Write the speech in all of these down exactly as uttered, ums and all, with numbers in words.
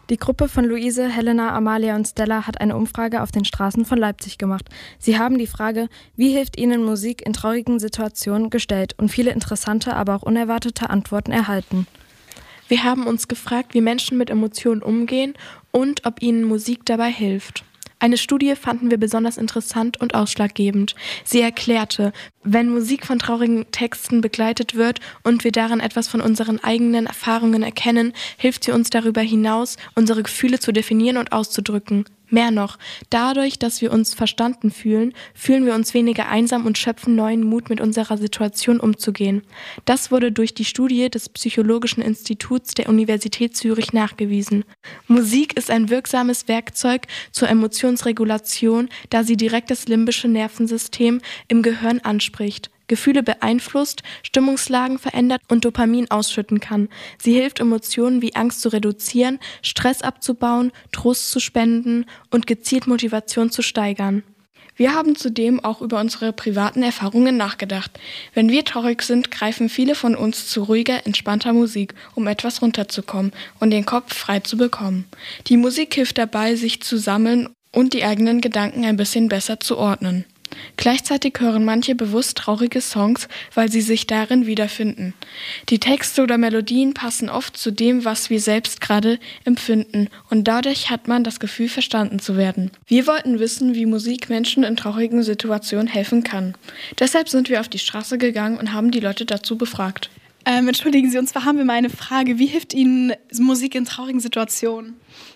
Die Gruppe von Luise, Helena, Amalia und Stella hat eine Umfrage auf den Straßen von Leipzig gemacht. Sie haben die Frage, wie hilft Ihnen Musik in traurigen Situationen, gestellt und viele interessante, aber auch unerwartete Antworten erhalten. Wir haben uns gefragt, wie Menschen mit Emotionen umgehen und ob ihnen Musik dabei hilft. Eine Studie fanden wir besonders interessant und ausschlaggebend. Sie erklärte, wenn Musik von traurigen Texten begleitet wird und wir darin etwas von unseren eigenen Erfahrungen erkennen, hilft sie uns darüber hinaus, unsere Gefühle zu definieren und auszudrücken. Mehr noch, dadurch, dass wir uns verstanden fühlen, fühlen wir uns weniger einsam und schöpfen neuen Mut, mit unserer Situation umzugehen. Das wurde durch die Studie des Psychologischen Instituts der Universität Zürich nachgewiesen. Musik ist ein wirksames Werkzeug zur Emotionsregulation, da sie direkt das limbische Nervensystem im Gehirn anspricht, Gefühle beeinflusst, Stimmungslagen verändert und Dopamin ausschütten kann. Sie hilft, Emotionen wie Angst zu reduzieren, Stress abzubauen, Trost zu spenden und gezielt Motivation zu steigern. Wir haben zudem auch über unsere privaten Erfahrungen nachgedacht. Wenn wir traurig sind, greifen viele von uns zu ruhiger, entspannter Musik, um etwas runterzukommen und den Kopf frei zu bekommen. Die Musik hilft dabei, sich zu sammeln und die eigenen Gedanken ein bisschen besser zu ordnen. Gleichzeitig hören manche bewusst traurige Songs, weil sie sich darin wiederfinden. Die Texte oder Melodien passen oft zu dem, was wir selbst gerade empfinden, und dadurch hat man das Gefühl, verstanden zu werden. Wir wollten wissen, wie Musik Menschen in traurigen Situationen helfen kann. Deshalb sind wir auf die Straße gegangen und haben die Leute dazu befragt. Ähm, entschuldigen Sie, und zwar haben wir mal eine Frage. Wie hilft Ihnen Musik in traurigen Situationen?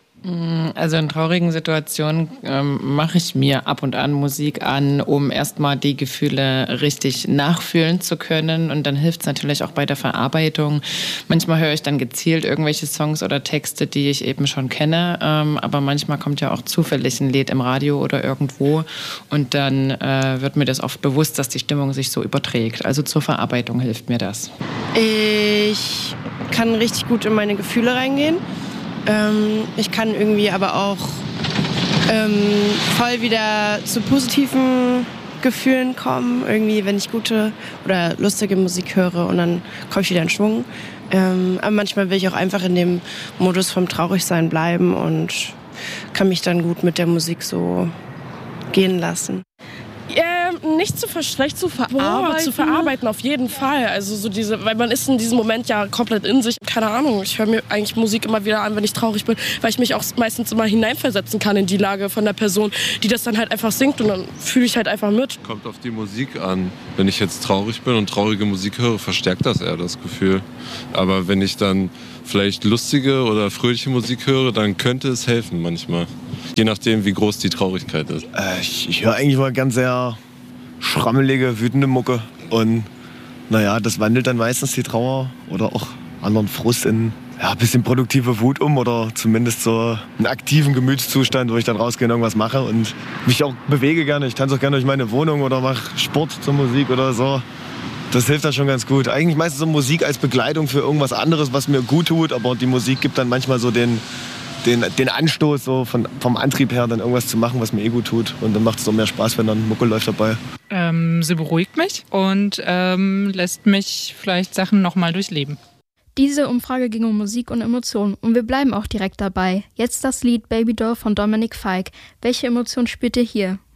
Also in traurigen Situationen ähm, mache ich mir ab und an Musik an, um erstmal die Gefühle richtig nachfühlen zu können. Und dann hilft es natürlich auch bei der Verarbeitung. Manchmal höre ich dann gezielt irgendwelche Songs oder Texte, die ich eben schon kenne. Ähm, aber manchmal kommt ja auch zufällig ein Lied im Radio oder irgendwo. Und dann äh, wird mir das oft bewusst, dass die Stimmung sich so überträgt. Also zur Verarbeitung hilft mir das. Ich kann richtig gut in meine Gefühle reingehen. Ähm, ich kann irgendwie aber auch ähm, voll wieder zu positiven Gefühlen kommen, irgendwie, wenn ich gute oder lustige Musik höre, und dann komme ich wieder in Schwung. Ähm, aber manchmal will ich auch einfach in dem Modus vom Traurigsein bleiben und kann mich dann gut mit der Musik so gehen lassen. Ähm, nicht zu schlecht zu verarbeiten. Boah, zu verarbeiten auf jeden Fall. Also so diese, weil man ist in diesem Moment ja komplett in sich. Keine Ahnung, ich höre mir eigentlich Musik immer wieder an, wenn ich traurig bin, weil ich mich auch meistens immer hineinversetzen kann in die Lage von der Person, die das dann halt einfach singt, und dann fühle ich halt einfach mit. Kommt auf die Musik an. Wenn ich jetzt traurig bin und traurige Musik höre, verstärkt das eher das Gefühl. Aber wenn ich dann vielleicht lustige oder fröhliche Musik höre, dann könnte es helfen manchmal. Je nachdem, wie groß die Traurigkeit ist. Äh, ich, ich höre eigentlich mal ganz sehr schrammelige, wütende Mucke. Und naja, das wandelt dann meistens die Trauer oder auch anderen Frust in ja, ein bisschen produktive Wut um, oder zumindest so einen aktiven Gemütszustand, wo ich dann rausgehe und irgendwas mache und mich auch bewege gerne. Ich tanze auch gerne durch meine Wohnung oder mache Sport zur Musik oder so. Das hilft dann schon ganz gut. Eigentlich meistens so Musik als Begleitung für irgendwas anderes, was mir gut tut, aber die Musik gibt dann manchmal so den, den, den Anstoß, so von, vom Antrieb her, dann irgendwas zu machen, was mir eh gut tut. Und dann macht es noch mehr Spaß, wenn dann Mucke läuft dabei. Ähm, sie beruhigt mich und ähm, lässt mich vielleicht Sachen nochmal durchleben. Diese Umfrage ging um Musik und Emotionen, und wir bleiben auch direkt dabei. Jetzt das Lied Baby Doll von Dominic Fike. Welche Emotion spürt ihr hier?